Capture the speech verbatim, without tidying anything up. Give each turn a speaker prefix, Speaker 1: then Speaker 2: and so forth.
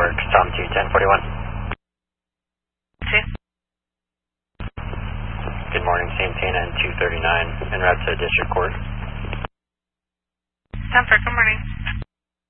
Speaker 1: works. Tom two ten forty-one.
Speaker 2: Two.
Speaker 1: Good morning, Santana and two thirty-nine, en route to District Court.
Speaker 2: Stanford, good morning.